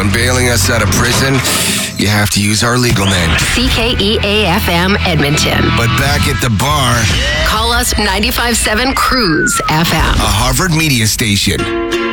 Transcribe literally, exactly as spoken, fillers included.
on bailing us out of prison, you have to use our legal name. C K E A F M Edmonton. But back at the bar, call us ninety-five point seven Cruise F M. a Harvard media station.